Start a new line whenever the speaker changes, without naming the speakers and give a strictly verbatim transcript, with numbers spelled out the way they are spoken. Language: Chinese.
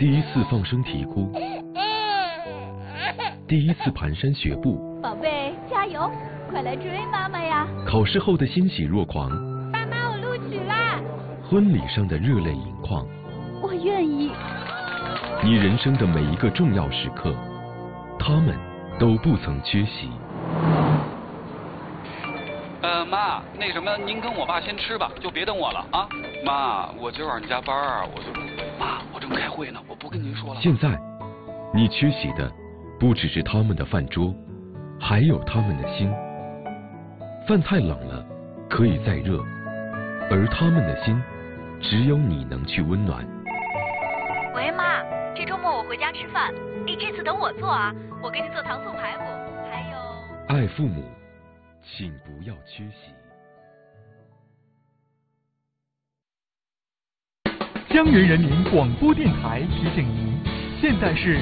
第一次放声啼哭，第一次蹒跚学步，
宝贝，加油，快来追妈妈呀！
考试后的欣喜若狂，
爸妈，我录取啦！
婚礼上的热泪盈眶，
我愿意。
你人生的每一个重要时刻，他们都不曾缺席。
呃，妈，那什么，您跟我爸先吃吧，就别等我了啊。妈，我今晚上加班啊，我就妈，我正开会呢，我不跟您说了。
现在，你缺席的不只是他们的饭桌，还有他们的心。饭菜冷了，可以再热，而他们的心，只有你能去温暖。
喂，妈，这周末我回家吃饭，你这次等我做啊，我给你做糖醋排骨，还有……
爱父母，请不要缺席。
江源人民广播电台提醒您，现在是